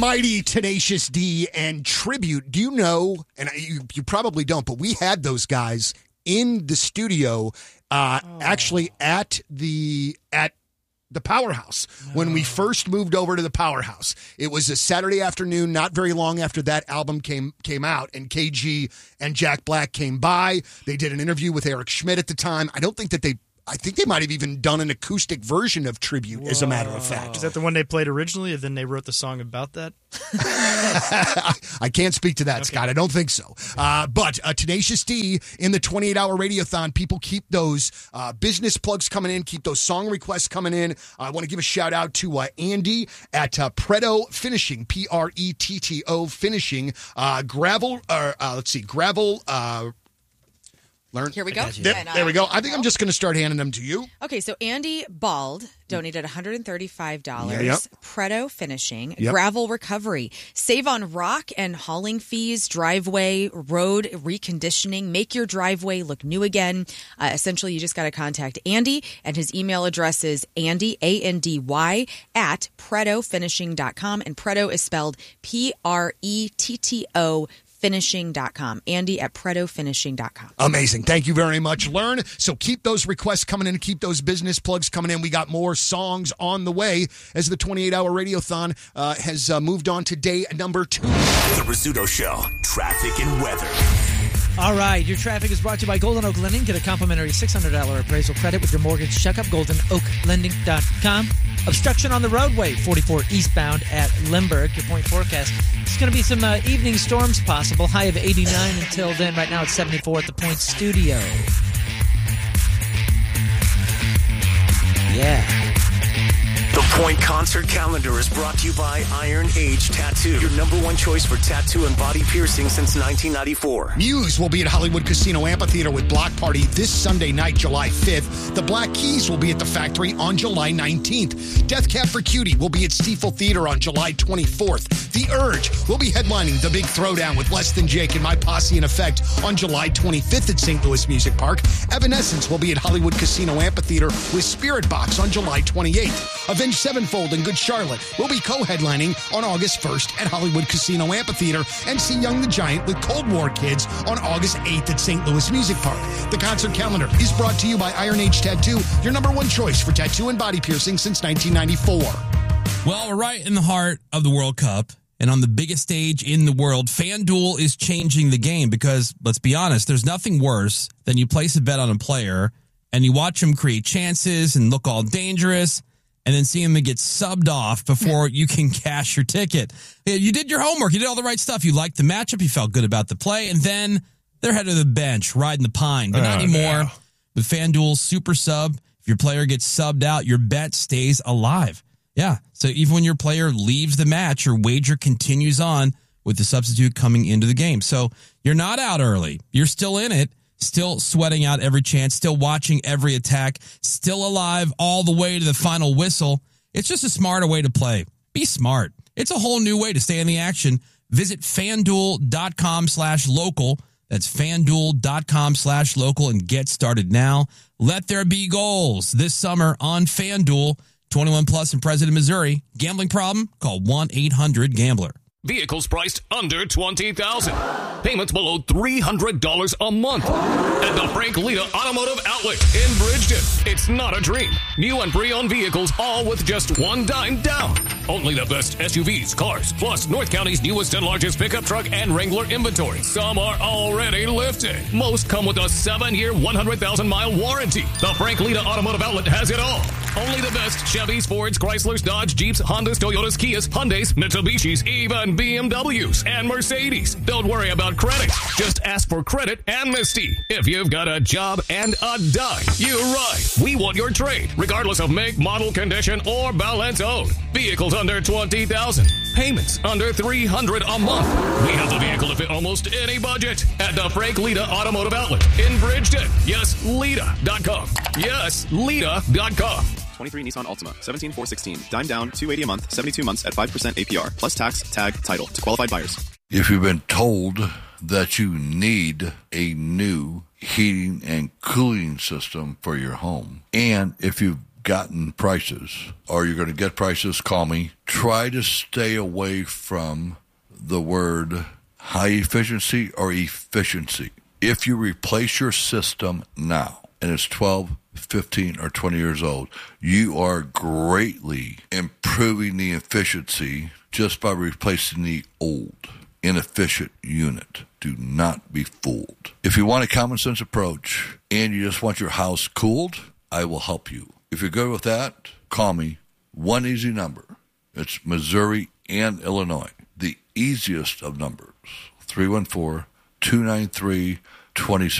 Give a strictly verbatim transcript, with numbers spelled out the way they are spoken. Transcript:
mighty Tenacious D and Tribute. Do you know, and you, you probably don't, but we had those guys in the studio uh, oh. actually at the at the Powerhouse no. when we first moved over to the Powerhouse. It was a Saturday afternoon, not very long after that album came came out, and K G and Jack Black came by. They did an interview with Eric Schmidt at the time. I don't think that they I think they might have even done an acoustic version of Tribute, Whoa. as a matter of fact. Is that the one they played originally, and then they wrote the song about that? I can't speak to that, okay. Scott. I don't think so. Uh, but uh, Tenacious D in the twenty-eight hour Radiothon, people keep those uh, business plugs coming in, keep those song requests coming in. I want to give a shout out to uh, Andy at uh, Pretto Finishing, P R E T T O Finishing. Uh, gravel, uh, uh, let's see, Gravel... Uh, Learn. Here we go. There, and, uh, there we go. I think I'm just going to start handing them to you. Okay, so Andy Bald donated one hundred thirty-five dollars. Yeah, yep. Pretto Finishing, yep. Gravel Recovery. Save on rock and hauling fees, driveway, road reconditioning. Make your driveway look new again. Uh, essentially, you just got to contact Andy, and his email address is Andy, A N D Y, at Pretto Finishing dot com. And Pretto is spelled P R E T T O finishing dot com. Andy at Pretto Finishing dot com. Amazing. Thank you very much, Learn. So keep those requests coming in. Keep those business plugs coming in. We got more songs on the way as the twenty-eight hour Radiothon uh, has uh, moved on to day number two. The Rizzuto Show. Traffic and weather. All right, your traffic is brought to you by Golden Oak Lending. Get a complimentary six hundred dollars appraisal credit with your mortgage checkup, golden oak lending dot com. Obstruction on the roadway, forty-four eastbound at Limburg. Your point forecast. It's going to be some uh, evening storms possible. High of eighty-nine until then. Right now it's seventy-four at the Point Studio. Yeah. The Point Concert Calendar is brought to you by Iron Age Tattoo, your number one choice for tattoo and body piercing since nineteen ninety-four. Muse will be at Hollywood Casino Amphitheater with Block Party this Sunday night, July fifth. The Black Keys will be at the Factory on July nineteenth. Death Cab for Cutie will be at Stiefel Theater on July twenty-fourth. The Urge will be headlining the Big Throwdown with Less Than Jake and My Posse in Effect on July twenty-fifth at Saint Louis Music Park. Evanescence will be at Hollywood Casino Amphitheater with Spirit Box on July twenty-eighth. Avenged Sevenfold and Good Charlotte will be co-headlining on August first at Hollywood Casino Amphitheater, and see Young the Giant with Cold War Kids on August eighth at Saint Louis Music Park. The concert calendar is brought to you by Iron Age Tattoo, your number one choice for tattoo and body piercing since nineteen ninety-four. Well, we're right in the heart of the World Cup, and on the biggest stage in the world, FanDuel is changing the game because, let's be honest, there's nothing worse than you place a bet on a player and you watch him create chances and look all dangerous, and then see him get subbed off before you can cash your ticket. You did your homework. You did all the right stuff. You liked the matchup. You felt good about the play. And then they're headed to the bench, riding the pine. But not oh, anymore. No. With FanDuel's Super Sub, if your player gets subbed out, your bet stays alive. Yeah, so even when your player leaves the match, your wager continues on with the substitute coming into the game. So you're not out early. You're still in it. Still sweating out every chance, still watching every attack, still alive all the way to the final whistle. It's just a smarter way to play. Be smart. It's a whole new way to stay in the action. Visit FanDuel.com slash local. That's FanDuel.com slash local and get started now. Let there be goals this summer on FanDuel. twenty-one plus in President, Missouri. Gambling problem? Call one eight hundred gambler. Vehicles priced under twenty thousand dollars. Payments below three hundred dollars a month. At the Frank Lita Automotive Outlet in Bridgeton. It's not a dream. New and pre-owned vehicles, all with just one dime down. Only the best S U Vs, cars, plus North County's newest and largest pickup truck and Wrangler inventory. Some are already lifted. Most come with a seven-year, one hundred thousand mile warranty. The Frank Lita Automotive Outlet has it all. Only the best Chevys, Fords, Chryslers, Dodge, Jeeps, Hondas, Toyotas, Kias, Hyundais, Mitsubishis, even B M Ws and Mercedes. Don't worry about credit. Just ask for credit amnesty. If you've got a job and a dime, you're right. We want your trade, regardless of make, model, condition, or balance owed. Vehicles under twenty thousand dollars. Payments under three hundred dollars a month. We have the vehicle to fit almost any budget at the Frank Lita Automotive Outlet in Bridgeton. Yes, Lita dot com. Yes, Lita dot com. twenty-three Nissan Altima, seventeen four sixteen. Dime down, two hundred eighty dollars a month, seventy-two months at five percent A P R, plus tax, tag, title to qualified buyers. If you've been told that you need a new heating and cooling system for your home, and if you've gotten prices or you're going to get prices, call me. Try to stay away from the word high efficiency or efficiency. If you replace your system now and it's twelve, fifteen, or twenty years old, you are greatly improving the efficiency just by replacing the old, inefficient unit. Do not be fooled. If you want a common sense approach and you just want your house cooled, I will help you. If you're good with that, call me. One easy number. It's Missouri and Illinois. The easiest of numbers. three one four, two nine three, two six